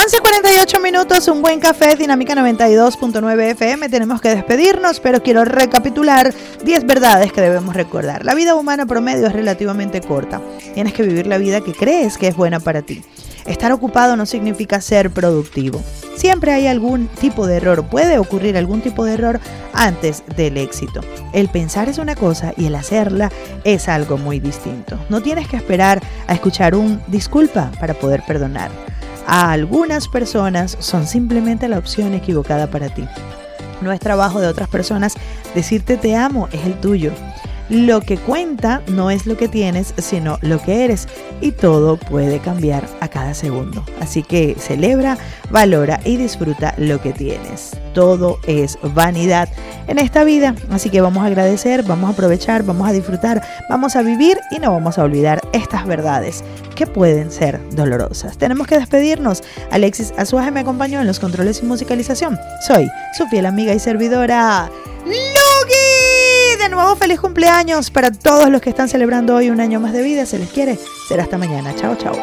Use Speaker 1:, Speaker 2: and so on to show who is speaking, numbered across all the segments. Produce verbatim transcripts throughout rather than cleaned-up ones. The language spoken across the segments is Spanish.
Speaker 1: once cuarenta y ocho minutos, un buen café, Dinámica noventa y dos punto nueve F M. Tenemos que despedirnos, pero quiero recapitular diez verdades que debemos recordar. La vida humana promedio es relativamente corta. Tienes que vivir la vida que crees que es buena para ti. Estar ocupado no significa ser productivo. Siempre hay algún tipo de error, puede ocurrir algún tipo de error antes del éxito. El pensar es una cosa y el hacerla es algo muy distinto. No tienes que esperar a escuchar un disculpa para poder perdonar. A algunas personas son simplemente la opción equivocada para ti. No es trabajo de otras personas decirte te amo, es el tuyo. Lo que cuenta no es lo que tienes, sino lo que eres, y todo puede cambiar a cada segundo. Así que celebra, valora y disfruta lo que tienes. Todo es vanidad en esta vida, así que vamos a agradecer, vamos a aprovechar, vamos a disfrutar, vamos a vivir y no vamos a olvidar estas verdades que pueden ser dolorosas. Tenemos que despedirnos. Alexis Azuaje me acompañó en los controles y musicalización. Soy su fiel amiga y servidora, Lugi. De nuevo, feliz cumpleaños para todos los que están celebrando hoy un año más de vida. Se les quiere. Será hasta mañana. Chao, chao.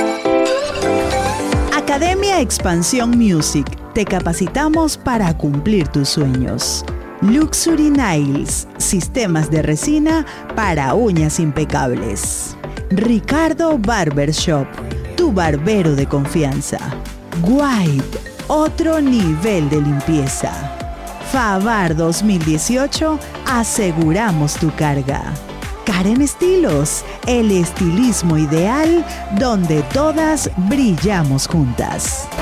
Speaker 2: Academia Expansión Music. Te capacitamos para cumplir tus sueños. Luxury Nails. Sistemas de resina para uñas impecables. Ricardo Barbershop. Tu barbero de confianza. White. Otro nivel de limpieza. Favar dos mil dieciocho, aseguramos tu carga. Karen Estilos, el estilismo ideal donde todas brillamos juntas.